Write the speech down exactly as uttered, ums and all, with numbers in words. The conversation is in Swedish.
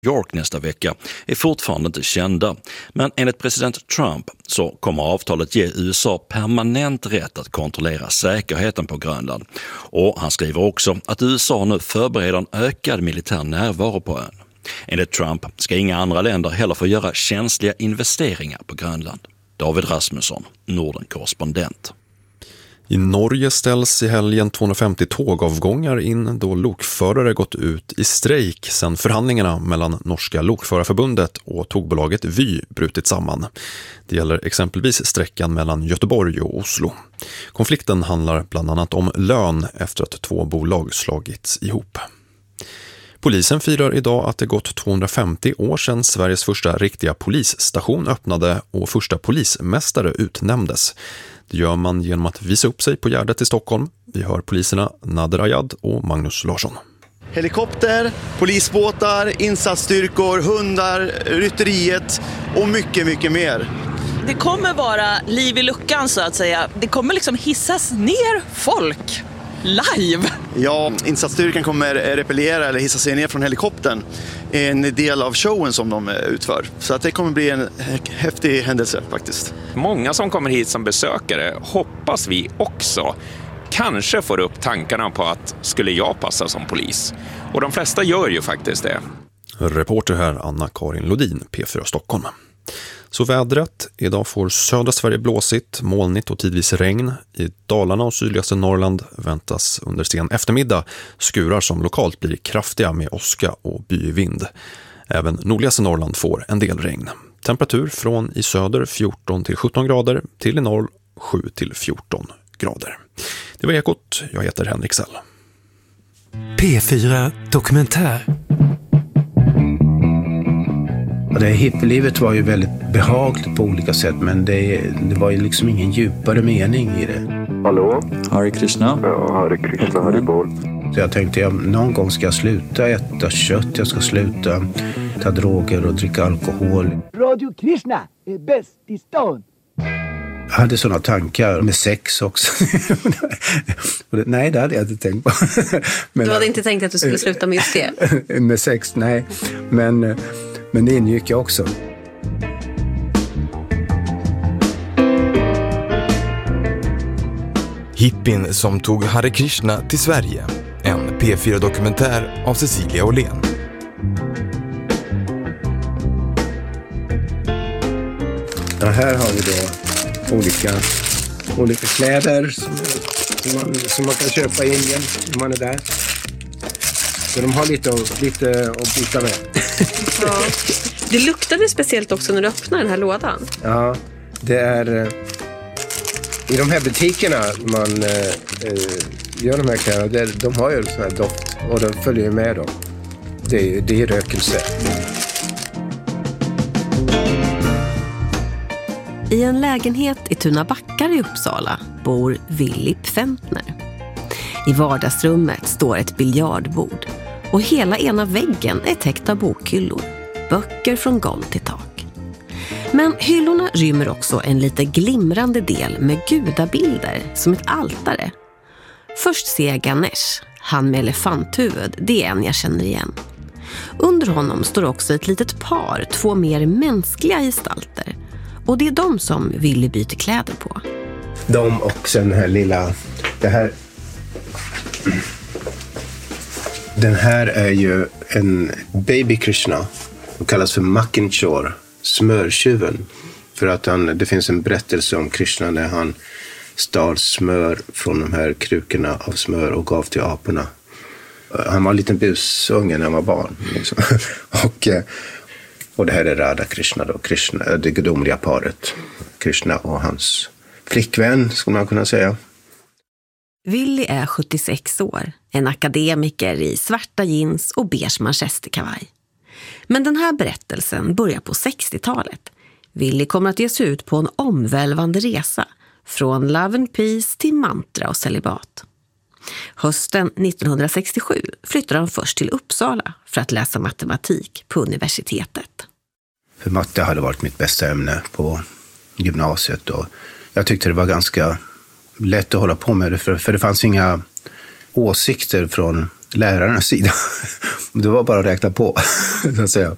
York nästa vecka är fortfarande inte kända, men enligt president Trump så kommer avtalet ge U S A permanent rätt att kontrollera säkerheten på Grönland. Och han skriver också att U S A nu förbereder en ökad militär närvaro på ön. Enligt Trump ska inga andra länder heller få göra känsliga investeringar på Grönland. David Rasmusson, Norden-korrespondent. I Norge ställs i helgen tvåhundrafemtio tågavgångar in då lokförare gått ut i strejk sedan förhandlingarna mellan Norska lokförarförbundet och tågbolaget Vy brutit samman. Det gäller exempelvis sträckan mellan Göteborg och Oslo. Konflikten handlar bland annat om lön efter att två bolag slagits ihop. Polisen firar idag att det gått tvåhundrafemtio år sedan Sveriges första riktiga polisstation öppnade och första polismästare utnämndes. Det gör man genom att visa upp sig på Gärdet i Stockholm. Vi hör poliserna Nader Ayad och Magnus Larsson. Helikopter, polisbåtar, insatsstyrkor, hundar, rytteriet och mycket, mycket mer. Det kommer vara liv i luckan så att säga. Det kommer liksom hissas ner folk live. Ja, insatsstyrkan kommer repellera eller hissa sig ner från helikoptern. En del av showen som de utför. Så att det kommer bli en häftig händelse faktiskt. Många som kommer hit som besökare hoppas vi också kanske får upp tankarna på att skulle jag passa som polis. Och de flesta gör ju faktiskt det. Reporter här Anna-Karin Lodin, P fyra Stockholm. Så vädret, idag får södra Sverige blåsigt, molnigt och tidvis regn. I Dalarna och sydligaste Norrland väntas under sen eftermiddag skurar som lokalt blir kraftiga med åska och byvind. Även nordligaste Norrland får en del regn. Temperatur från i söder fjorton till sjutton grader till i norr sju till fjorton grader. Det var Ekot, jag heter Henrik Sell. P fyra Dokumentär. Det hippielivet var ju väldigt behagligt på olika sätt, men det, det var ju liksom ingen djupare mening i det. Hallå? Hare Krishna. Ja, Hare Krishna, Hare Bol. Så jag tänkte, jag, någon gång ska jag sluta äta kött, jag ska sluta ta droger och dricka alkohol. Radio Krishna är bäst i stan. Jag hade sådana tankar med sex också. Nej, det hade jag inte tänkt på. Men, du hade inte tänkt att du skulle sluta med just det? Med sex, nej. Men... Men det ingick jag också. Hippin som tog Hare Krishna till Sverige. En P fyra-dokumentär av Cecilia Åhlén. Ja, här har vi då olika, olika kläder som, som, man, som man kan köpa i Indien när man är där. Så de har lite, lite att byta med. Ja. Det luktade speciellt också när du öppnade den här lådan. Ja, det är i de här butikerna man eh, gör de här kläderna, det, de har ju sån här doft och de följer med dem. Det är, det är rökelse. I en lägenhet i Tunabackar i Uppsala bor Willy Pfentner. I vardagsrummet står ett biljardbord och hela ena väggen är täckt av bokhyllor. Böcker från golv till tak. Men hyllorna rymmer också en lite glimrande del med gudabilder som ett altare. Först ser jag Ganesh, han med elefanthuvud, det är en jag känner igen. Under honom står också ett litet par, två mer mänskliga gestalter. Och det är de som Willy byter kläder på. De och sen här lilla, det här... Den här är ju en baby Krishna. Det kallas för Makinchor, smörtjuven. För att han, det finns en berättelse om Krishna när han stal smör från de här krukorna av smör och gav till aporna. Han var en liten busunge när han var barn. Liksom. och, och det här är Radha Krishna då, Krishna, det gudomliga paret. Krishna och hans flickvän, skulle man kunna säga. Willy är sjuttiosex år, en akademiker i svarta jeans och beige manchesterkavaj. Men den här berättelsen börjar på sextiotalet. Willy kommer att ge sig ut på en omvälvande resa, från love and peace till mantra och celibat. Hösten nittonhundrasextiosju flyttar han först till Uppsala för att läsa matematik på universitetet. För matte hade varit mitt bästa ämne på gymnasiet och jag tyckte det var ganska lätt att hålla på med det för, för det fanns inga åsikter från lärarnas sida. Det var bara att räkna på, så att säga.